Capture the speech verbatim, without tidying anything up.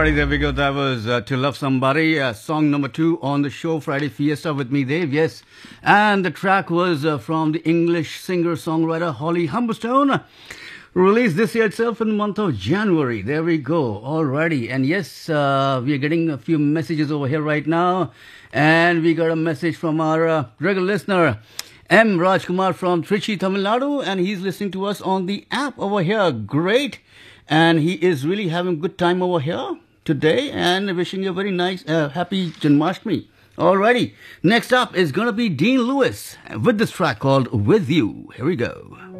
Alrighty, there we go. That was uh, To Love Somebody, uh, song number two on the show, Friday Fiesta with me, Dave. Yes. And the track was uh, from the English singer-songwriter Holly Humberstone, released this year itself in the month of January. There we go. Alrighty. And yes, uh, we are getting a few messages over here right now. And we got a message from our uh, regular listener, M. Rajkumar from Trichy, Tamil Nadu. And he's listening to us on the app over here. Great. And he is really having a good time over here today and wishing you a very nice, uh, happy Janmashtami. Alrighty. Next up is going to be Dean Lewis with this track called With You. Here we go.